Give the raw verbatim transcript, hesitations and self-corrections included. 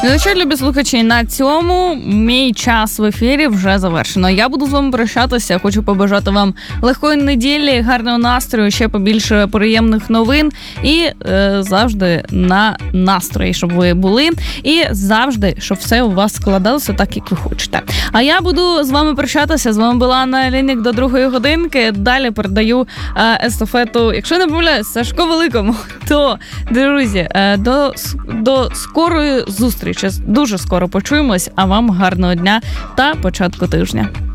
Ну що, любі слухачі, на цьому мій час в ефірі вже завершено. Я буду з вами прощатися. Хочу побажати вам легкої неділі, гарного настрою, ще побільше приємних новин і е, завжди на настрої, щоб ви були. І завжди, щоб все у вас складалося так, як ви хочете. А я буду з вами прощатися. З вами була Анна Олійник до другої годинки. Далі передаю е, естафету, якщо не помиляюсь, Сашко Великому. То, друзі, е, до, до скорої зустрічі. Дуже скоро почуємось, а вам гарного дня та початку тижня.